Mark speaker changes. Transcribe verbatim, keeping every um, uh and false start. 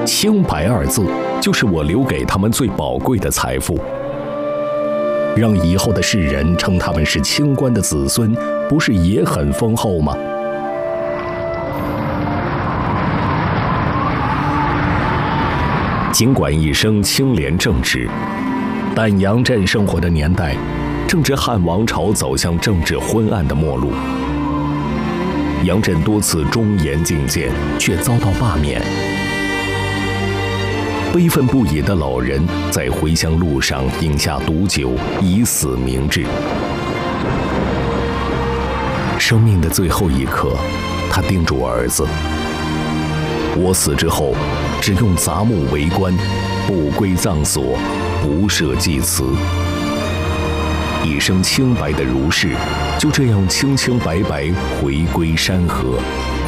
Speaker 1: 清白二字就是我留给他们最宝贵的财富。让以后的世人称他们是清官的子孙，不是也很丰厚吗？尽管一生清廉正直，但杨震生活的年代，正值汉王朝走向政治昏暗的末路。杨震多次忠言进谏，却遭到罢免。悲愤不已的老人在回乡路上饮下毒酒，以死明志。生命的最后一刻，他叮嘱儿子：我死之后，只用杂木为棺，不归葬所，不设祭祠。一生清白的儒士，就这样清清白白回归山河。